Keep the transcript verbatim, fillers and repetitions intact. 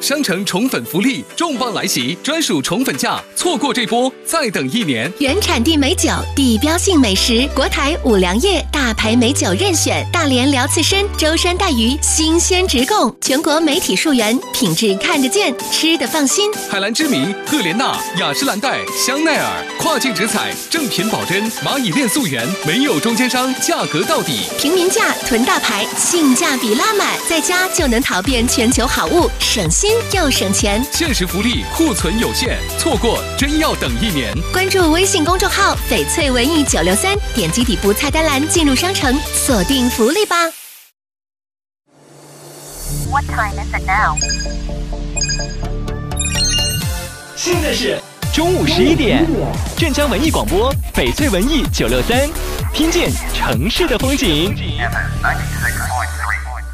商城宠粉福利重磅来袭，专属宠粉价，错过这波再等一年。 原产地美酒，地标性美食，国台五粮液大牌美酒任选，大连辽刺参、舟山带鱼新鲜直供，全国媒体溯源，品质看得见，吃得放心。 海蓝之谜、赫莲娜、雅诗兰黛、香奈儿，跨境直采，正品保真，蚂蚁链溯源，没有中间商，价格到底， 平民价囤大牌，性价比拉满，在家就能淘遍全球好物，省心又省钱。 限时福利，库存有限，错过真要等一年。 关注微信公众号翡翠文艺九六三，点击底部菜单栏进入商城，锁定福利吧。 What time is it now? 现在是中午十一点，镇江文艺广播翡翠文艺九六三，听见城市的风景。 F M ninety-six.